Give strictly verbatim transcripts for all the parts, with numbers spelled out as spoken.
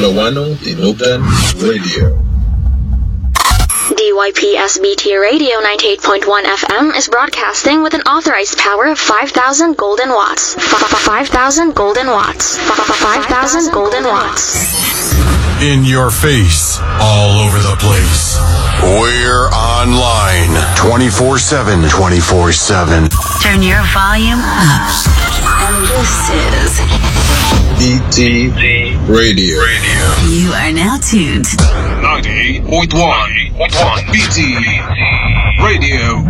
Lawanong Tinubdan Radio. D Y P S B T Radio ninety-eight point one F M is broadcasting with an authorized power of five thousand golden watts. five thousand golden watts. five thousand golden watts. In your face, all over the place. We're online twenty-four seven, twenty-four seven. Turn your volume up. And this is B T Radio. You are now tuned ninety-eight point one B T Radio.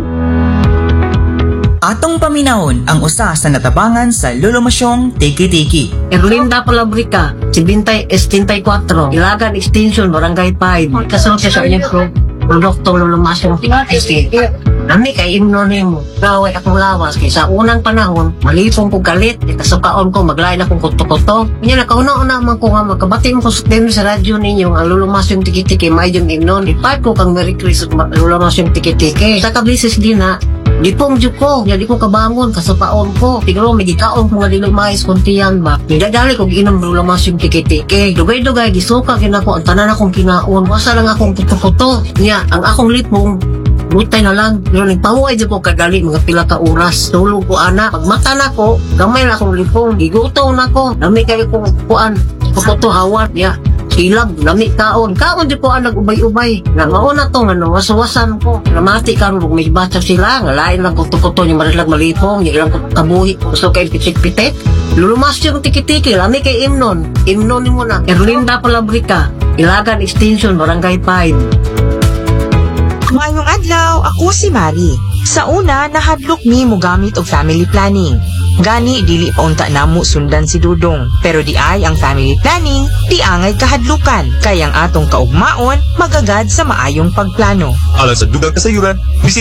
Atong paminahon ang usa sa natabangan sa lulumasyong tiki-tiki. Erlinda Palabrica, Sibintay Estintai-four, Ilagan Extension, Barangay five. Kasunod siya sa inyong pro produktong lulumasyong tiki-tiki. Nami kay imnonin mo, gaway akong lawas kay sa unang panahon, malipong ko galit, ikasukaon ko, maglain akong kuto-kuto. Kanya nakauna-una man ko nga magkabati mo ko sa radyo ninyo ang lulumasyong tiki-tiki, may yung imnon. Ipat ko kang Merry Christmas, lulumasyong tiki-tiki. Sa kabisis din na, di pong dyo ko, di ko kabangon, kasupaon ko. Tigro, may gikaon ko nga dilumais kuntiyan ba. Nidadali ko ginom lulamas yung tiki-tiki. Dugay-dugay, gisuka ginako, ang tanan akong kinaon. Wasa lang akong puto-puto. Niya, ang akong lipong, butay na lang. Pero nagpahuay dyan ko kagali, mga pila ka oras. Tulog ko, anak. Pagmata na ko, gamay na akong lipong. Gigutaw na ko. Dami kayo kong kuan. Puto hawat, niya. Silab, lami kaon. Kaon di ko ang nag-ubay-ubay. Nga mauna to, ano, wasawasan ko. Namati ka, may basa sila. Nga lain lang kuto-kuto, yung marilag malipong, yung ilang kabuhi. Gusto kayo pitik-pitik. Lulumas yung tiki-tiki, lami kay Imnon. Imnon mo na. Erlinda Palabrica, Ilagan Extension, Barangay five. Mayong adlaw, ako si Mari. Sa una, nahadlok mi mo gamit og family planning. Gani, dili pa unta namo sundan si Dudong. Pero di ay ang family planning, di angay kahadlukan. Kaya ang atong kaugmaon, magagad sa maayong pagplano. Alang sa dugang kasayuran,